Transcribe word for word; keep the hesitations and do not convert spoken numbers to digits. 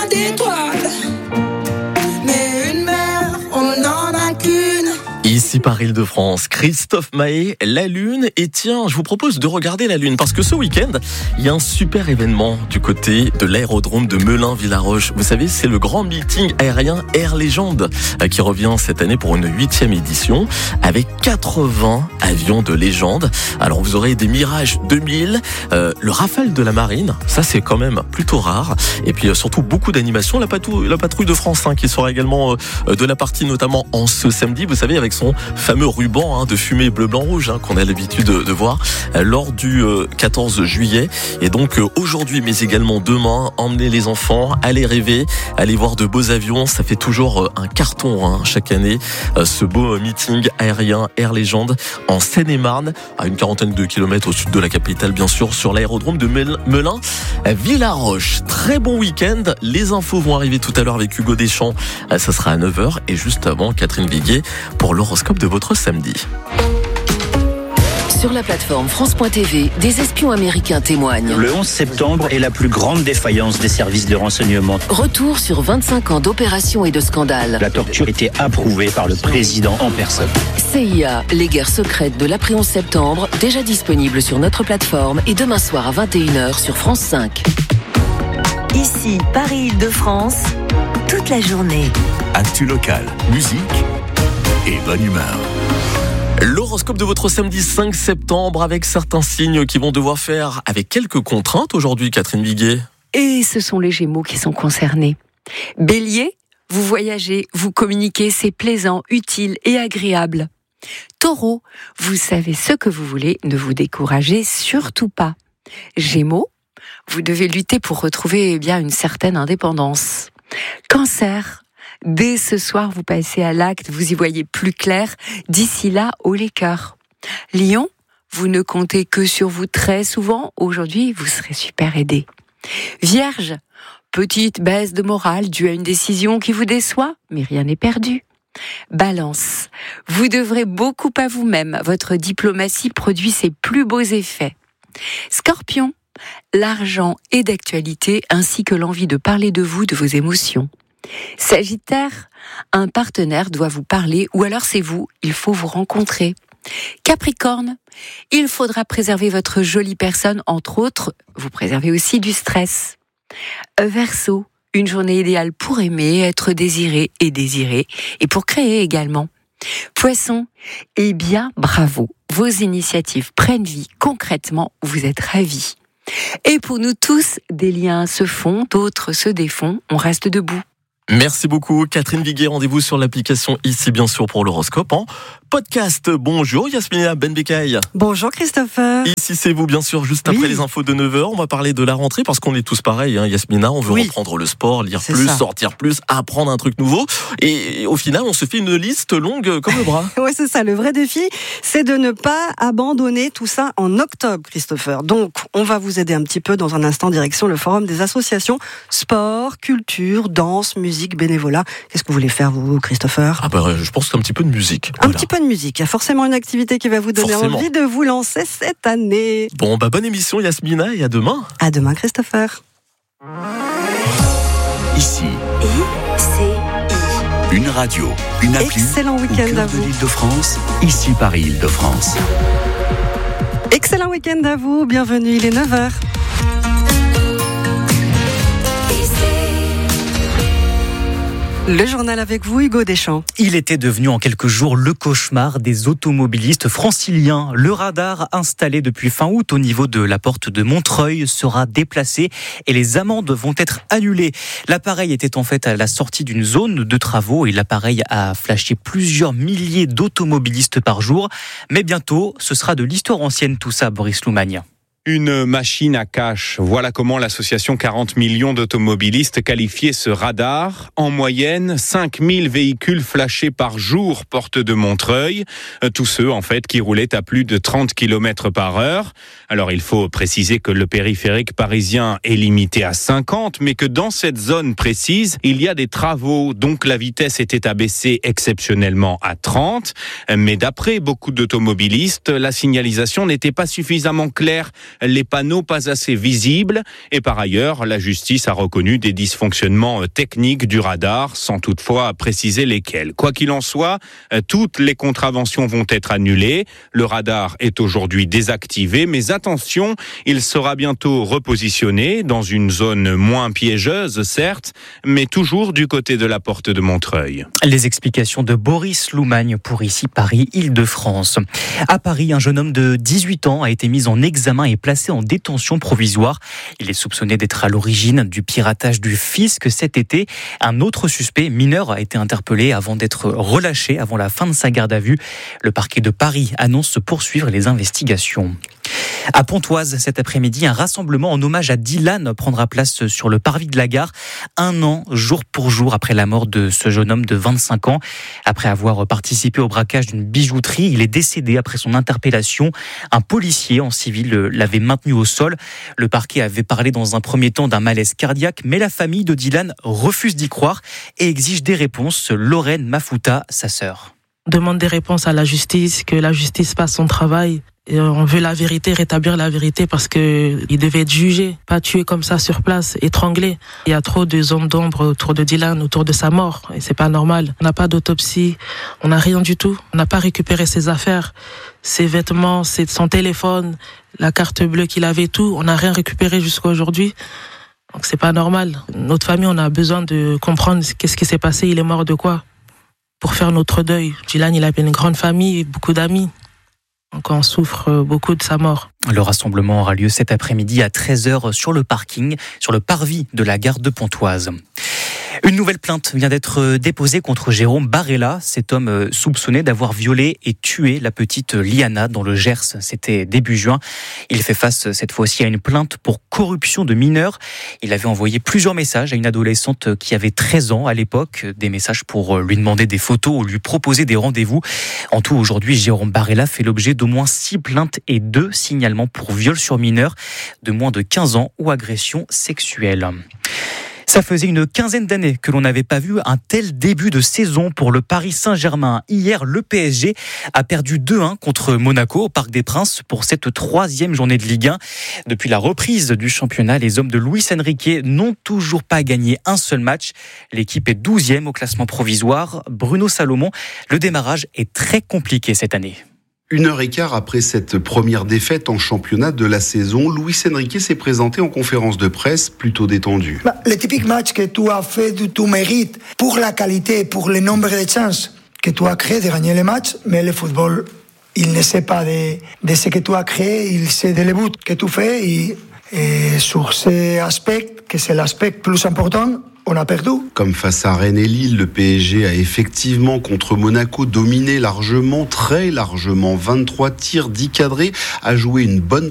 d'étoiles, mais une mer, on n'en a qu'une. Ici par Île-de-France, Christophe Maé, la Lune. Et tiens, je vous propose de regarder la Lune parce que ce week-end, il y a un super événement du côté de l'aérodrome de Melun-Villaroche. Vous savez, c'est le grand meeting aérien Air Légende qui revient cette année pour une huitième édition avec quatre-vingts avions de légende. Alors vous aurez des Mirage deux mille, euh, le Rafale de la Marine, ça c'est quand même plutôt rare. Et puis euh, surtout beaucoup d'animations. La, patou- la patrouille de France hein, qui sera également euh, de la partie notamment en ce samedi, vous savez, avec son fameux ruban hein, de fumée bleu, blanc, rouge hein, qu'on a l'habitude de, de voir euh, lors du euh, quatorze juillet. Et donc euh, aujourd'hui, mais également demain, emmenez les enfants, allez rêver, allez voir de beaux avions. Ça fait toujours euh, un carton hein, chaque année, euh, ce beau euh, meeting aérien Air Légende en Seine-et-Marne, à une quarantaine de kilomètres au sud de la capitale, bien sûr, sur l'aérodrome de Melun-Villaroche. Très bon week-end. Les infos vont arriver tout à l'heure avec Hugo Deschamps. Euh, ça sera à neuf heures. Et juste avant, Catherine Viguier pour l'horoscope de votre samedi. Sur la plateforme France point T V, des espions américains témoignent. Le onze septembre est la plus grande défaillance des services de renseignement. Retour sur vingt-cinq ans d'opérations et de scandales. La torture était approuvée par le président en personne. C I A, les guerres secrètes de l'après onze septembre, déjà disponible sur notre plateforme et demain soir à vingt et une heures sur France cinq. Ici, Paris-Île-de-France, toute la journée. Actu locale, musique et bonne humeur. L'horoscope de votre samedi cinq septembre avec certains signes qui vont devoir faire avec quelques contraintes aujourd'hui, Catherine Viguier. Et ce sont les Gémeaux qui sont concernés. Bélier, vous voyagez, vous communiquez, c'est plaisant, utile et agréable. Taureau, vous savez ce que vous voulez, ne vous découragez surtout pas. Gémeaux, vous devez lutter pour retrouver eh bien une certaine indépendance. Cancer, dès ce soir, vous passez à l'acte, vous y voyez plus clair. D'ici là, haut les cœurs. Lion, vous ne comptez que sur vous très souvent. Aujourd'hui, vous serez super aidé. Vierge, petite baisse de morale due à une décision qui vous déçoit, mais rien n'est perdu. Balance, vous devrez beaucoup à vous-même. Votre diplomatie produit ses plus beaux effets. Scorpion, l'argent est d'actualité ainsi que l'envie de parler de vous, de vos émotions. Sagittaire, un partenaire doit vous parler ou alors c'est vous, il faut vous rencontrer. Capricorne, il faudra préserver votre jolie personne, entre autres, vous préservez aussi du stress. Verseau, une journée idéale pour aimer, être désiré et désiré, et pour créer également. Poisson, eh bien bravo, vos initiatives prennent vie, concrètement, vous êtes ravis. Et pour nous tous, des liens se font, d'autres se défont, on reste debout. Merci beaucoup Catherine Viguier, rendez-vous sur l'application ici bien sûr pour l'horoscope en podcast. Bonjour Yasmina Benbekay. Bonjour Christopher. Ici c'est vous bien sûr, juste après oui. les infos de neuf heures, on va parler de la rentrée parce qu'on est tous pareils hein, Yasmina, on veut oui. reprendre le sport, lire c'est plus, ça. sortir plus, apprendre un truc nouveau et au final on se fait une liste longue comme le bras. Ouais c'est ça, le vrai défi c'est de ne pas abandonner tout ça en octobre Christopher. Donc on va vous aider un petit peu dans un instant direction le forum des associations sport, culture, danse, musique, bénévolat. Qu'est-ce que vous voulez faire, vous, Christopher ? Ah bah, je pense qu'un petit peu de musique. Un voilà. petit peu de musique. Il y a forcément une activité qui va vous donner forcément. envie de vous lancer cette année. Bon, bah, bonne émission, Yasmina, et à demain. À demain, Christopher. Ici. I C I. Une radio, une appli. Excellent week-end à vous. De l'Île-de-France, ici Paris-Île-de-France. Excellent week-end à vous. Bienvenue, il est neuf heures. Le journal avec vous, Hugo Deschamps. Il était devenu en quelques jours le cauchemar des automobilistes franciliens. Le radar installé depuis fin août au niveau de la porte de Montreuil sera déplacé et les amendes vont être annulées. L'appareil était en fait à la sortie d'une zone de travaux et l'appareil a flashé plusieurs milliers d'automobilistes par jour. Mais bientôt, ce sera de l'histoire ancienne tout ça, Boris Loumagne. Une machine à cash. Voilà comment l'association quarante millions d'automobilistes qualifiait ce radar. En moyenne, cinq mille véhicules flashés par jour porte de Montreuil. Tous ceux, en fait, qui roulaient à plus de trente kilomètres par heure. Alors, il faut préciser que le périphérique parisien est limité à cinquante, mais que dans cette zone précise, il y a des travaux. Donc, la vitesse était abaissée exceptionnellement à trente. Mais d'après beaucoup d'automobilistes, la signalisation n'était pas suffisamment claire les panneaux pas assez visibles et par ailleurs, la justice a reconnu des dysfonctionnements techniques du radar sans toutefois préciser lesquels. Quoi qu'il en soit, toutes les contraventions vont être annulées. Le radar est aujourd'hui désactivé, mais attention, il sera bientôt repositionné dans une zone moins piégeuse, certes, mais toujours du côté de la porte de Montreuil. Les explications de Boris Loumagne pour ici Paris, Île-de-France. À Paris, un jeune homme de dix-huit ans a été mis en examen et placé en détention provisoire. Il est soupçonné d'être à l'origine du piratage du fisc cet été. Un autre suspect mineur a été interpellé avant d'être relâché avant la fin de sa garde à vue. Le parquet de Paris annonce poursuivre les investigations. À Pontoise, cet après-midi, un rassemblement en hommage à Dylan prendra place sur le parvis de la gare, un an, jour pour jour, après la mort de ce jeune homme de vingt-cinq ans. Après avoir participé au braquage d'une bijouterie, il est décédé après son interpellation. Un policier en civil l'avait maintenu au sol. Le parquet avait parlé dans un premier temps d'un malaise cardiaque, mais la famille de Dylan refuse d'y croire et exige des réponses. Lorraine Mafuta, sa sœur. On demande des réponses à la justice, que la justice fasse son travail. Et on veut la vérité, rétablir la vérité parce que il devait être jugé, pas tué comme ça sur place, étranglé. Il y a trop de zones d'ombre autour de Dylan, autour de sa mort, et c'est pas normal. On n'a pas d'autopsie, on n'a rien du tout. On n'a pas récupéré ses affaires, ses vêtements, son téléphone, la carte bleue qu'il avait, tout. On n'a rien récupéré jusqu'à aujourd'hui. Donc c'est pas normal. Notre famille, on a besoin de comprendre qu'est-ce qui s'est passé, il est mort de quoi, pour faire notre deuil. Dylan, il avait une grande famille, beaucoup d'amis. Donc on souffre beaucoup de sa mort. Le rassemblement aura lieu cet après-midi à treize heures sur le parking, sur le parvis de la gare de Pontoise. Une nouvelle plainte vient d'être déposée contre Jérôme Barella, cet homme soupçonné d'avoir violé et tué la petite Liana dans le Gers. C'était début juin. Il fait face cette fois-ci à une plainte pour corruption de mineurs. Il avait envoyé plusieurs messages à une adolescente qui avait treize ans à l'époque, des messages pour lui demander des photos ou lui proposer des rendez-vous. En tout, aujourd'hui, Jérôme Barella fait l'objet d'au moins six plaintes et deux signalements pour viol sur mineurs de moins de quinze ans ou agression sexuelle. Ça faisait une quinzaine d'années que l'on n'avait pas vu un tel début de saison pour le Paris Saint-Germain. Hier, le P S G a perdu deux un contre Monaco au Parc des Princes pour cette troisième journée de Ligue un. Depuis la reprise du championnat, les hommes de Luis Enrique n'ont toujours pas gagné un seul match. L'équipe est douzième au classement provisoire. Bruno Salomon, le démarrage est très compliqué cette année. Une heure et quart après cette première défaite en championnat de la saison, Luis Enrique s'est présenté en conférence de presse plutôt détendu. Bah, le typique match que tu as fait de ton mérite pour la qualité, pour le nombre de chances que tu as créé de gagner le match, mais le football, il ne sait pas de, de ce que tu as créé, il sait de les buts que tu fais et, et sur cet aspect, que c'est l'aspect plus important, on a perdu. Comme face à Rennes et Lille, le P S G a effectivement contre Monaco dominé largement, très largement, vingt-trois tirs, dix cadrés, a joué une bonne